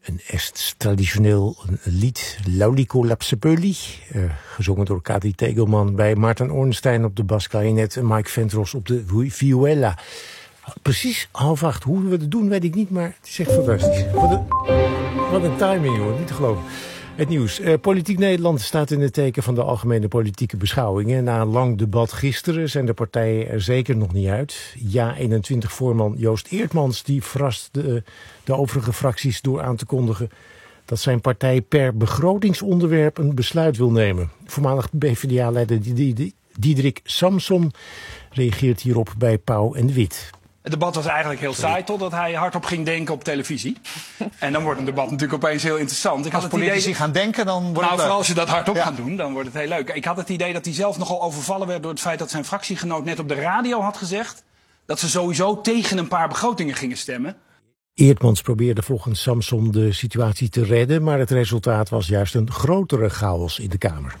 Een est traditioneel een lied, Laulico Lapsepeli, gezongen door Kadri Tegelman bij Maarten Ornstein op de basklarinet en Mike Ventros op de viola. Precies 7:30. Hoe we het doen, weet ik niet, maar het is echt fantastisch. Wat een timing, hoor. Niet te geloven. Het nieuws. Politiek Nederland staat in het teken van de algemene politieke beschouwingen. Na een lang debat gisteren zijn de partijen er zeker nog niet uit. JA21-voorman Joost Eertmans die verrast de overige fracties door aan te kondigen dat zijn partij per begrotingsonderwerp een besluit wil nemen. Voormalig PvdA-leider Diederik Samsom reageert hierop bij Pauw en de Wit. Het debat was eigenlijk heel saai totdat hij hardop ging denken op televisie. En dan wordt een debat natuurlijk opeens heel interessant. Als politici gaan denken, dan wordt het leuk. Vooral als je dat hardop gaat doen, dan wordt het heel leuk. Ik had het idee dat hij zelf nogal overvallen werd door het feit dat zijn fractiegenoot net op de radio had gezegd dat ze sowieso tegen een paar begrotingen gingen stemmen. Eertmans probeerde volgens Samsom de situatie te redden, maar het resultaat was juist een grotere chaos in de Kamer.